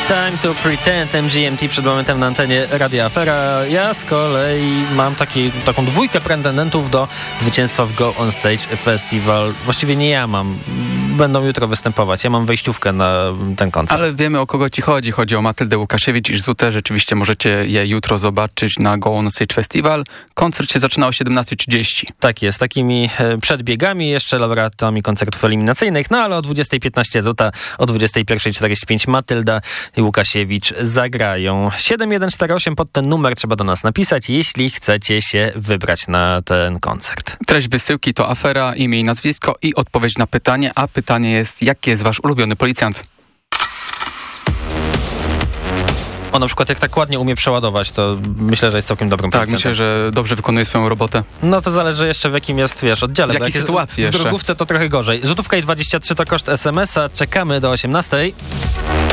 Time to Pretend, MGMT przed momentem na antenie Radia Afera. Ja z kolei mam taką dwójkę pretendentów do zwycięstwa w Go On Stage Festival. Właściwie nie ja mam. Będą jutro występować. Ja mam wejściówkę na ten koncert. Ale wiemy, o kogo ci chodzi. Chodzi o Matyldę Łukasiewicz i Zutę. Rzeczywiście możecie je jutro zobaczyć na Go On Stage Festival. Koncert się zaczyna o 17:30. Tak jest, takimi przedbiegami, jeszcze laureatami koncertów eliminacyjnych, no ale o 20:15 Zuta, o 21:45 Matylda i Łukasiewicz zagrają. 7148 pod ten numer trzeba do nas napisać, jeśli chcecie się wybrać na ten koncert. Treść wysyłki to afera, imię i nazwisko i odpowiedź na pytanie, a pytanie jest, jaki jest wasz ulubiony policjant? O, na przykład jak tak ładnie umie przeładować, to myślę, że jest całkiem dobrym Tak, producentem. myślę, że dobrze wykonuje swoją robotę. No to zależy jeszcze w jakim jest, oddziale. W jakiej sytuacji w jeszcze? drogówce to trochę gorzej. Złotówka i 23 to koszt SMS-a. Czekamy do 18:00.